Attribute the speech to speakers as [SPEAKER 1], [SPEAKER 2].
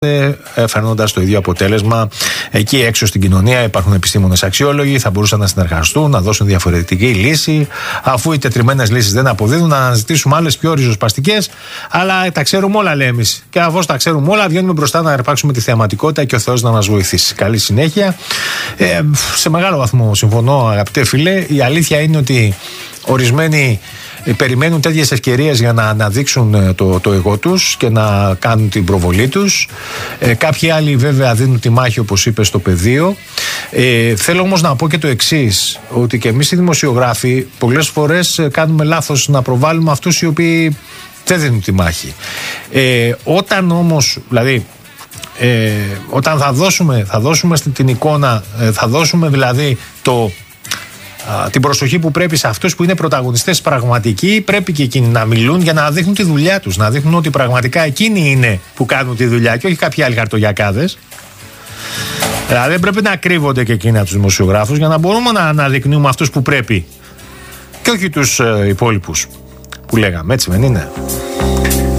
[SPEAKER 1] φέρνοντας το ίδιο αποτέλεσμα. Εκεί έξω στην κοινωνία υπάρχουν επιστήμονες αξιόλογοι, θα μπορούσαν να συνεργαστούν, να δώσουν διαφορετική λύση. Αφού οι τετριμμένες λύσεις δεν αποδίδουν, να αναζητήσουμε άλλες πιο ριζοσπαστικές. Αλλά τα ξέρουμε όλα, λέμε εμείς. Και αφού τα ξέρουμε όλα, βγαίνουμε μπροστά να αρπάξουμε τη θεαματικότητα και ο Θεός να μας βοηθήσει. Καλή συνέχεια. Σε μεγάλο βαθμό συμφωνώ, αγαπητέ φίλε. Η αλήθεια είναι ότι ορισμένοι περιμένουν τέτοιες ευκαιρίες για να αναδείξουν το εγώ τους και να κάνουν την προβολή τους. Κάποιοι άλλοι βέβαια δίνουν τη μάχη, όπως είπε, στο πεδίο. Θέλω όμως να πω και το εξής, ότι και εμείς οι δημοσιογράφοι πολλές φορές κάνουμε λάθος να προβάλλουμε αυτούς οι οποίοι δεν δίνουν τη μάχη. Όταν όμως, δηλαδή όταν θα δώσουμε την εικόνα, θα δώσουμε δηλαδή την προσοχή που πρέπει σε αυτούς που είναι πρωταγωνιστές πραγματικοί, πρέπει και εκείνοι να μιλούν για να δείχνουν τη δουλειά τους, να δείχνουν ότι πραγματικά εκείνοι είναι που κάνουν τη δουλειά και όχι κάποιοι άλλοι χαρτογιακάδες. Δηλαδή δεν πρέπει να κρύβονται και εκείνοι από τους δημοσιογράφους, για να μπορούμε να αναδεικνύουμε αυτούς που πρέπει και όχι τους υπόλοιπους που λέγαμε, έτσι δεν είναι?